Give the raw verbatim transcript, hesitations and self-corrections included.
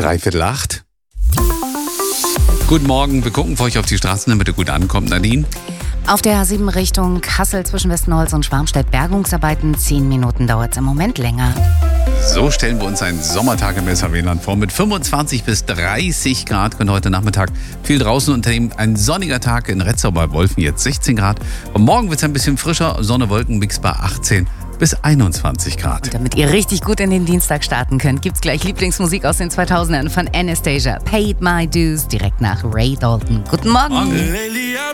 Dreiviertel acht. Guten Morgen, wir gucken für euch auf die Straßen, damit ihr gut ankommt. Nadine? Auf der A sieben Richtung Kassel zwischen Westenholz und Schwarmstedt Bergungsarbeiten. Zehn Minuten dauert es im Moment länger. So stellen wir uns einen Sommertag im S H W-Land vor. Mit fünfundzwanzig bis dreißig Grad können heute Nachmittag viel draußen unternehmen. Ein sonniger Tag in Retzau bei Wolfen, jetzt sechzehn Grad. Und morgen wird es ein bisschen frischer. Sonne, Wolken, Mix bei achtzehn bis einundzwanzig Grad. Und damit ihr richtig gut in den Dienstag starten könnt, gibt's gleich Lieblingsmusik aus den zweitausendern von Anastasia. Paid My Dues, direkt nach Ray Dalton. Guten Morgen. Morgen.